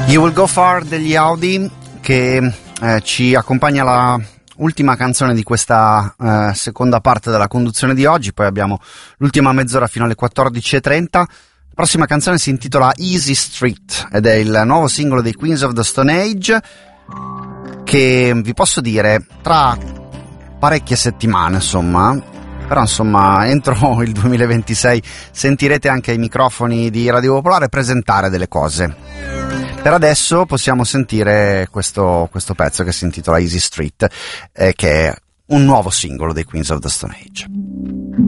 You Will Go Far degli Audi, che ci accompagna la ultima canzone di questa seconda parte della conduzione di oggi. Poi abbiamo l'ultima mezz'ora fino alle 14:30. La prossima canzone si intitola Easy Street ed è il nuovo singolo dei Queens of the Stone Age, che vi posso dire tra parecchie settimane, insomma, però insomma entro il 2026 sentirete anche ai microfoni di Radio Popolare presentare delle cose. Per adesso possiamo sentire questo pezzo che si intitola Easy Street, che è un nuovo singolo dei Queens of the Stone Age.